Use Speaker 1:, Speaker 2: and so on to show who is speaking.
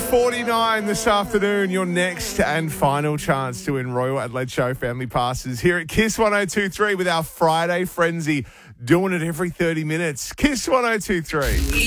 Speaker 1: 6:49 this afternoon, your next and final chance to win Royal Adelaide Show family passes here at Kiss 102.3 with our Friday Frenzy, doing it every 30 minutes. Kiss 102.3.